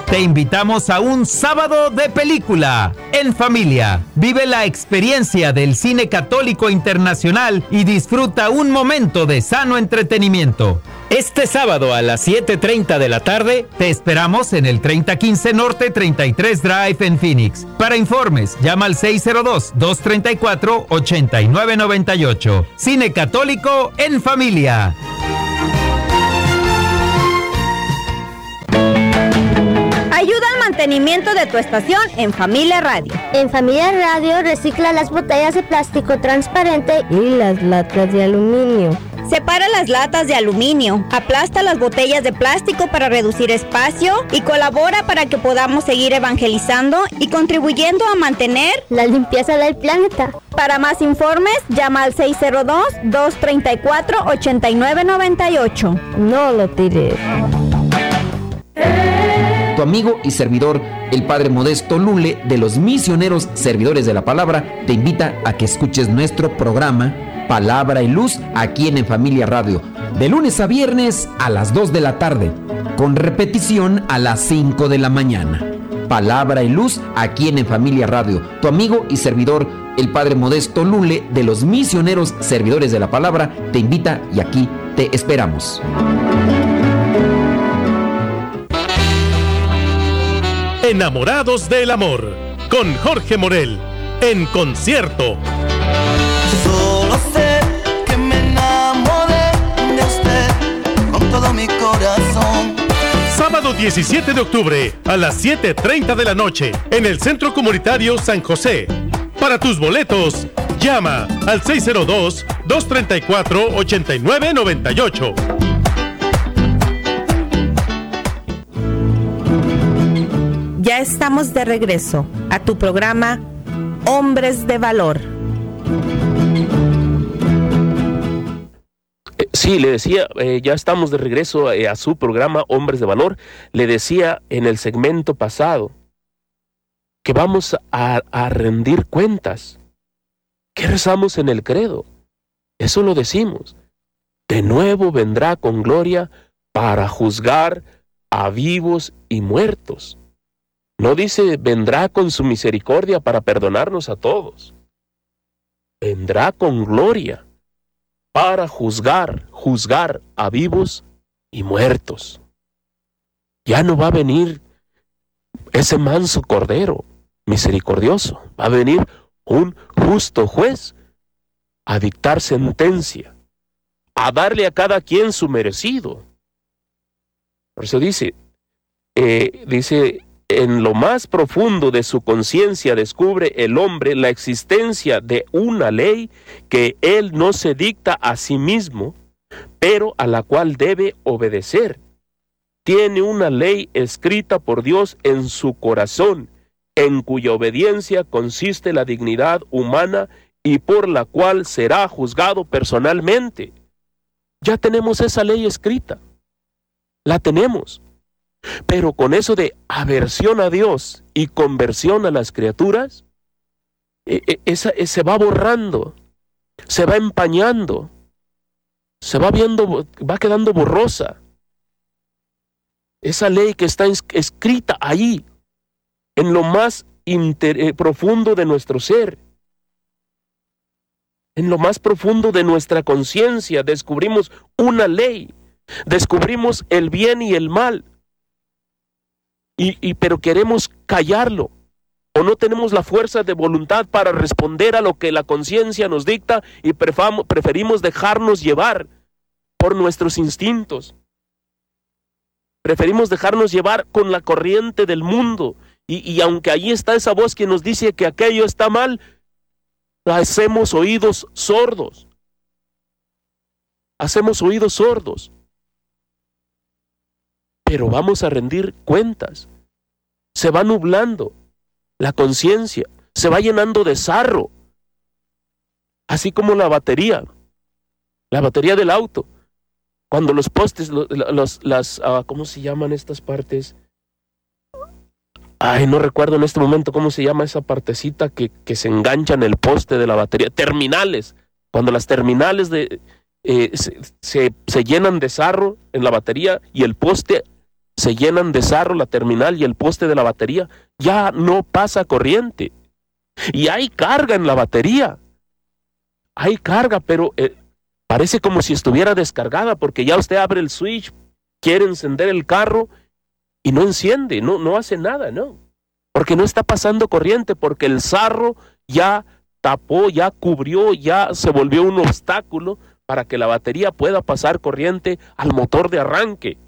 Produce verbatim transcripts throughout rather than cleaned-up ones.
te invitamos a un sábado de película en familia. Vive la experiencia del cine católico internacional y disfruta un momento de sano entretenimiento. Este sábado a las siete treinta de la tarde te esperamos en el treinta quince Norte treinta y tres Drive en Phoenix. Para informes, llama al seis cero dos, dos tres cuatro, ocho nueve nueve ocho. Cine católico en familia. Ayuda al mantenimiento de tu estación en Familia Radio. En Familia Radio recicla las botellas de plástico transparente y las latas de aluminio. Separa las latas de aluminio, aplasta las botellas de plástico para reducir espacio y colabora para que podamos seguir evangelizando y contribuyendo a mantener la limpieza del planeta. Para más informes, llama al seis cero dos, dos tres cuatro, ocho nueve nueve ocho. No lo tires. Tu amigo y servidor, el Padre Modesto Lule, de los Misioneros Servidores de la Palabra, te invita a que escuches nuestro programa Palabra y Luz aquí en En Familia Radio, de lunes a viernes a las dos de la tarde, con repetición a las cinco de la mañana. Palabra y Luz aquí en En Familia Radio. Tu amigo y servidor, el Padre Modesto Lule, de los Misioneros Servidores de la Palabra, te invita y aquí te esperamos. Enamorados del Amor, con Jorge Morel, en concierto. Solo sé que me enamoré de usted con todo mi corazón. Sábado diecisiete de octubre a las siete treinta de la noche en el Centro Comunitario San José. Para tus boletos, llama al seis cero dos, dos tres cuatro, ocho nueve nueve ocho. Ya estamos de regreso a tu programa Hombres de Valor. Sí, le decía, eh, ya estamos de regreso eh, a su programa Hombres de Valor. Le decía en el segmento pasado que vamos a, a rendir cuentas. ¿Qué rezamos en el credo? Eso lo decimos. De nuevo vendrá con gloria para juzgar a vivos y muertos. No dice vendrá con su misericordia para perdonarnos a todos. Vendrá con gloria para juzgar, juzgar a vivos y muertos. Ya no va a venir ese manso cordero misericordioso. Va a venir un justo juez a dictar sentencia, a darle a cada quien su merecido. Por eso dice, eh, dice, en lo más profundo de su conciencia descubre el hombre la existencia de una ley que él no se dicta a sí mismo, pero a la cual debe obedecer. Tiene una ley escrita por Dios en su corazón, en cuya obediencia consiste la dignidad humana y por la cual será juzgado personalmente. Ya tenemos esa ley escrita, la tenemos. Pero con eso de aversión a Dios y conversión a las criaturas, esa, esa se va borrando, se va empañando, se va viendo, va quedando borrosa. Esa ley que está escrita ahí, en lo más inter, eh, profundo de nuestro ser, en lo más profundo de nuestra conciencia, descubrimos una ley, descubrimos el bien y el mal. Y, y, pero queremos callarlo, o no tenemos la fuerza de voluntad para responder a lo que la conciencia nos dicta y prefamo, preferimos dejarnos llevar por nuestros instintos. Preferimos dejarnos llevar con la corriente del mundo y, y aunque ahí está esa voz que nos dice que aquello está mal, hacemos oídos sordos. Hacemos oídos sordos. Pero vamos a rendir cuentas. Se va nublando la conciencia, se va llenando de sarro, así como la batería, la batería del auto. Cuando los postes, los, los las, uh, ¿cómo se llaman estas partes? Ay, no recuerdo en este momento cómo se llama esa partecita que, que se engancha en el poste de la batería. Terminales. Cuando las terminales de, eh, se, se, se llenan de sarro en la batería y el poste se llenan de sarro la terminal y el poste de la batería, ya no pasa corriente. Y hay carga en la batería. Hay carga, pero eh, parece como si estuviera descargada, porque ya usted abre el switch, quiere encender el carro y no enciende, no, no hace nada, ¿no? Porque no está pasando corriente, porque el sarro ya tapó, ya cubrió, ya se volvió un obstáculo para que la batería pueda pasar corriente al motor de arranque.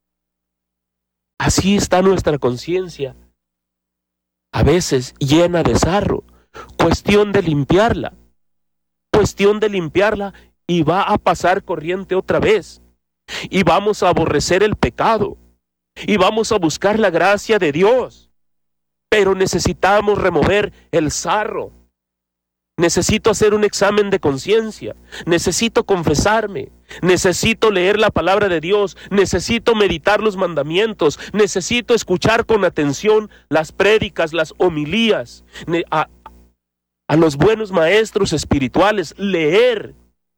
Así está nuestra conciencia, a veces llena de sarro. Cuestión de limpiarla, cuestión de limpiarla y va a pasar corriente otra vez. Y vamos a aborrecer el pecado y vamos a buscar la gracia de Dios. Pero necesitamos remover el sarro. Necesito hacer un examen de conciencia. Necesito confesarme. Necesito leer la palabra de Dios. Necesito meditar los mandamientos. Necesito escuchar con atención las prédicas, las homilías, a, a los buenos maestros espirituales. Leer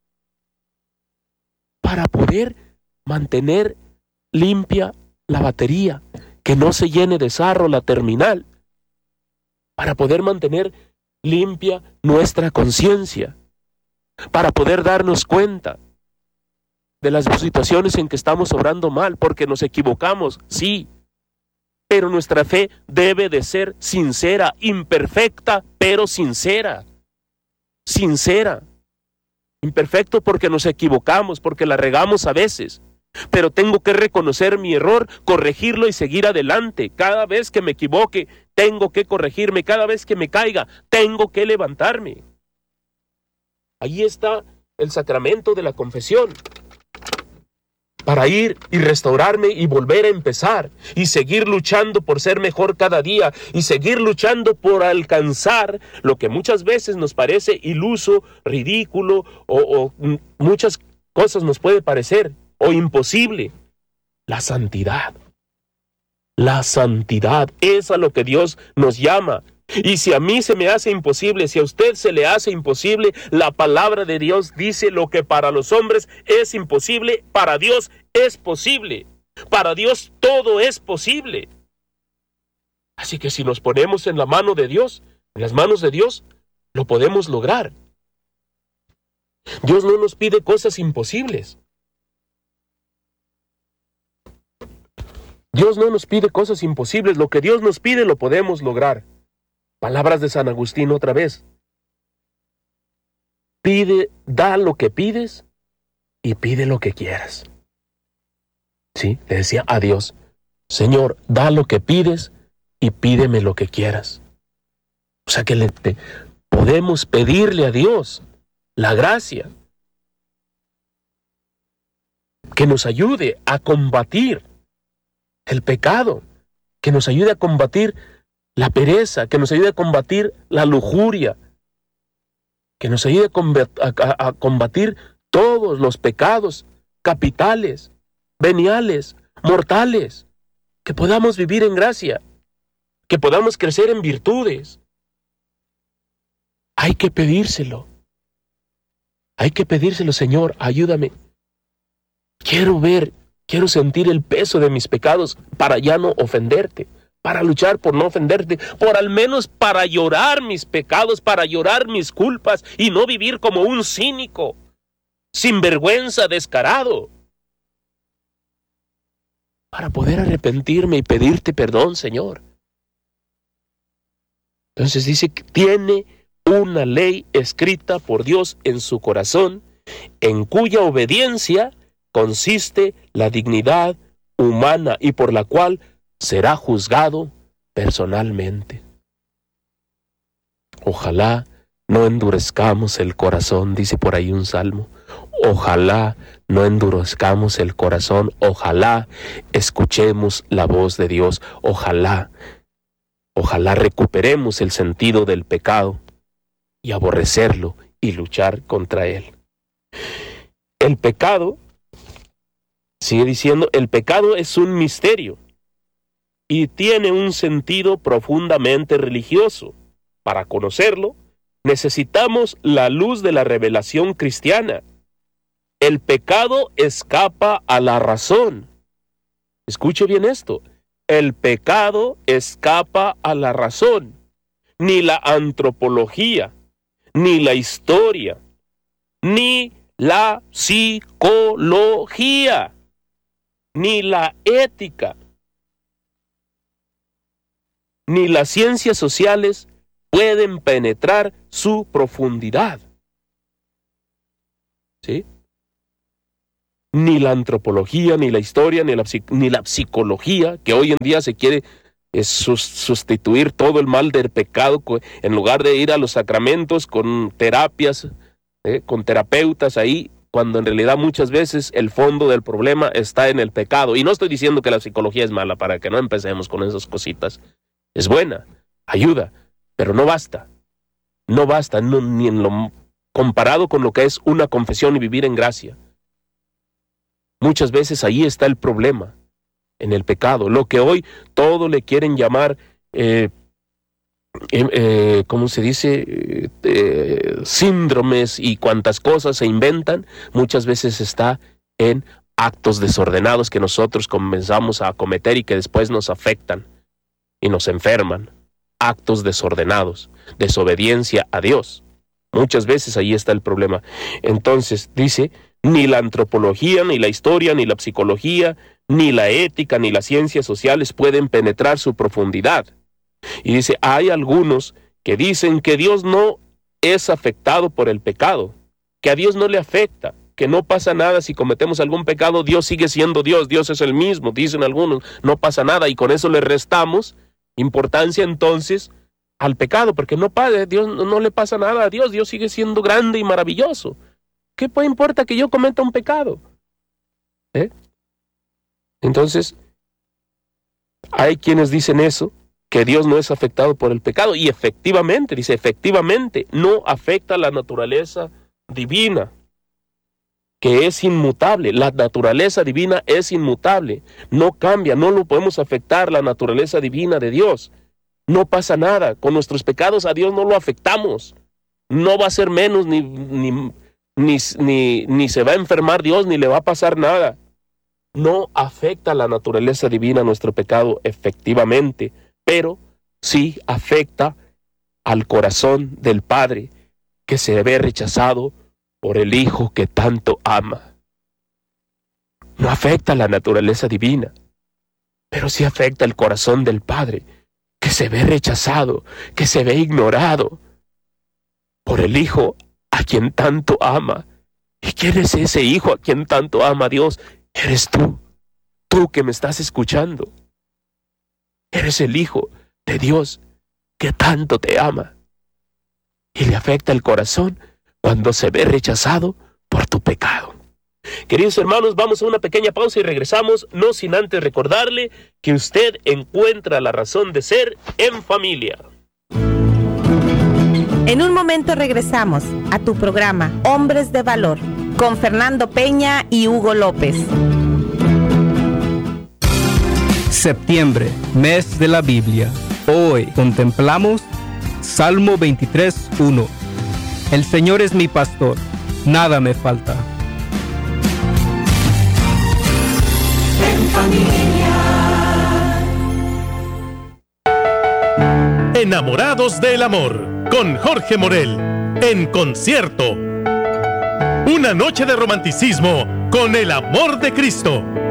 para poder mantener limpia la batería, que no se llene de sarro la terminal, para poder mantener limpia nuestra conciencia, para poder darnos cuenta de las situaciones en que estamos obrando mal, porque nos equivocamos, sí, pero nuestra fe debe de ser sincera, imperfecta, pero sincera, sincera, imperfecto porque nos equivocamos, porque la regamos a veces, pero tengo que reconocer mi error, corregirlo y seguir adelante. Cada vez que me equivoque, tengo que corregirme. Cada vez que me caiga, tengo que levantarme. Ahí está el sacramento de la confesión, para ir y restaurarme y volver a empezar, y seguir luchando por ser mejor cada día, y seguir luchando por alcanzar lo que muchas veces nos parece iluso, ridículo, o, o muchas cosas nos puede parecer, o imposible. La santidad. La santidad es a lo que Dios nos llama. Y si a mí se me hace imposible, si a usted se le hace imposible, la palabra de Dios dice: lo que para los hombres es imposible, para Dios es posible. Para Dios todo es posible. Así que si nos ponemos en la mano de Dios, en las manos de Dios, lo podemos lograr. Dios no nos pide cosas imposibles. Dios no nos pide cosas imposibles. Lo que Dios nos pide lo podemos lograr. Palabras de San Agustín otra vez. Pide, da lo que pides y pide lo que quieras. Sí, le decía a Dios: Señor, da lo que pides y pídeme lo que quieras. O sea que le, te, podemos pedirle a Dios la gracia que nos ayude a combatir el pecado, que nos ayude a combatir la pereza, que nos ayude a combatir la lujuria, que nos ayude a, combat- a, a combatir todos los pecados capitales, veniales, mortales, que podamos vivir en gracia, que podamos crecer en virtudes. Hay que pedírselo. Hay que pedírselo: Señor, ayúdame. Quiero ver, quiero sentir el peso de mis pecados para ya no ofenderte, para luchar por no ofenderte, por al menos para llorar mis pecados, para llorar mis culpas y no vivir como un cínico, sin vergüenza, descarado. Para poder arrepentirme y pedirte perdón, Señor. Entonces dice que tiene una ley escrita por Dios en su corazón, en cuya obediencia consiste la dignidad humana y por la cual será juzgado personalmente. Ojalá no endurezcamos el corazón, dice por ahí un salmo. Ojalá no endurezcamos el corazón, ojalá escuchemos la voz de Dios, ojalá, ojalá recuperemos el sentido del pecado y aborrecerlo y luchar contra él. El pecado, sigue diciendo, el pecado es un misterio y tiene un sentido profundamente religioso. Para conocerlo, necesitamos la luz de la revelación cristiana. El pecado escapa a la razón Escuche bien esto. El pecado escapa a la razón. Ni la antropología, ni la historia, ni la psicología, ni la ética, ni las ciencias sociales pueden penetrar su profundidad. ¿Sí? Ni la antropología, ni la historia, ni la, ni la psicología, que hoy en día se quiere es sustituir todo el mal del pecado, en lugar de ir a los sacramentos con terapias, eh, con terapeutas ahí, cuando en realidad muchas veces el fondo del problema está en el pecado. Y no estoy diciendo que la psicología es mala, para que no empecemos con esas cositas. Es buena, ayuda, pero no basta. No basta, no, ni en lo comparado con lo que es una confesión y vivir en gracia. Muchas veces ahí está el problema, en el pecado. Lo que hoy todo le quieren llamar, eh, eh, eh, ¿cómo se dice? Eh, eh, síndromes y cuantas cosas se inventan, muchas veces está en actos desordenados que nosotros comenzamos a cometer y que después nos afectan y nos enferman. Actos desordenados, desobediencia a Dios. Muchas veces ahí está el problema. Entonces dice, ni la antropología, ni la historia, ni la psicología, ni la ética, ni las ciencias sociales pueden penetrar su profundidad. Y dice, hay algunos que dicen que Dios no es afectado por el pecado, que a Dios no le afecta, que no pasa nada si cometemos algún pecado, Dios sigue siendo Dios, Dios es el mismo, dicen algunos, no pasa nada, y con eso le restamos importancia entonces al pecado, porque no pasa, Dios no, no le pasa nada a Dios, Dios sigue siendo grande y maravilloso. ¿Qué puede importa que yo cometa un pecado? ¿Eh? Entonces, hay quienes dicen eso, que Dios no es afectado por el pecado, y efectivamente, dice, efectivamente, no afecta la naturaleza divina, que es inmutable. La naturaleza divina es inmutable, no cambia, no lo podemos afectar, la naturaleza divina de Dios. No pasa nada, con nuestros pecados a Dios no lo afectamos, no va a ser menos, ni, ni, ni, ni, ni se va a enfermar Dios, ni le va a pasar nada. No afecta la naturaleza divina a nuestro pecado, efectivamente, pero sí afecta al corazón del Padre, que se ve rechazado por el Hijo que tanto ama. No afecta la naturaleza divina, pero sí afecta el corazón del Padre, que se ve rechazado, que se ve ignorado por el Hijo a quien tanto ama. ¿Y quién es ese Hijo a quien tanto ama Dios? Eres tú, tú que me estás escuchando. Eres el Hijo de Dios que tanto te ama. Y le afecta el corazón cuando se ve rechazado por tu pecado. Queridos hermanos, vamos a una pequeña pausa y regresamos, no sin antes recordarle que usted encuentra la razón de ser en familia. En un momento regresamos a tu programa Hombres de Valor con Fernando Peña y Hugo López. Septiembre, mes de la Biblia. Hoy contemplamos Salmo veintitrés, uno. El Señor es mi pastor, nada me falta. En familia. Enamorados del amor, con Jorge Morel, en concierto. Una noche de romanticismo con el amor de Cristo.